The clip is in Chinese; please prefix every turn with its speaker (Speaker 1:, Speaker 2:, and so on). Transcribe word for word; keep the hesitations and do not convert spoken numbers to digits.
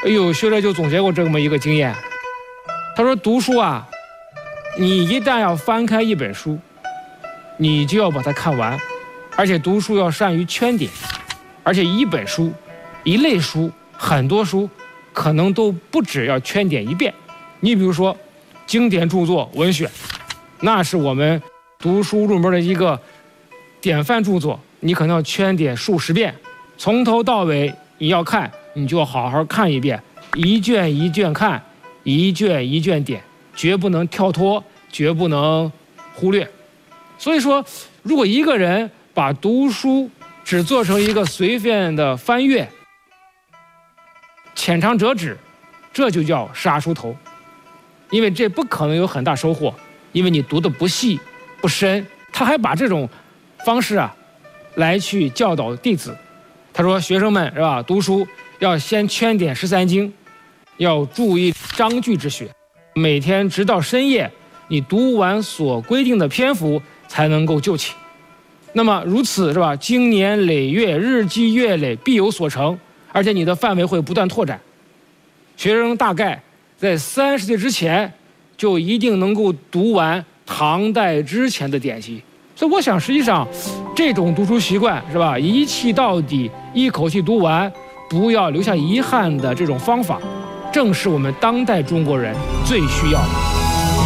Speaker 1: 哎呦，学者就总结过这么一个经验，他说读书啊，你一旦要翻开一本书，你就要把它看完，而且读书要善于圈点，而且一本书、一类书、很多书，可能都不止要圈点一遍。你比如说，经典著作文选，那是我们读书入门的一个典范著作，你可能要圈点数十遍，从头到尾你要看，你就要好好看一遍，一卷一卷看，一卷一卷点，绝不能跳脱，绝不能忽略。所以说，如果一个人把读书只做成一个随便的翻阅，浅尝辄止，这就叫杀书头，因为这不可能有很大收获，因为你读的不细不深。他还把这种方式啊来去教导弟子。他说学生们是吧，读书要先圈点十三经，要注意章句之学，每天直到深夜你读完所规定的篇幅才能够就寝。那么如此是吧，经年累月，日积月累，必有所成，而且你的范围会不断拓展。学生大概在三十岁之前就一定能够读完唐代之前的典籍。所以我想实际上这种读书习惯是吧，一气到底，一口气读完，不要留下遗憾的这种方法，正是我们当代中国人最需要的。